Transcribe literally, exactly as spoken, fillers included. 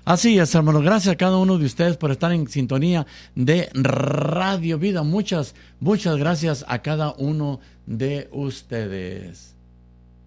Así es, hermano. Gracias a cada uno de ustedes por estar en sintonía de Radio Vida. Muchas, muchas gracias a cada uno de ustedes.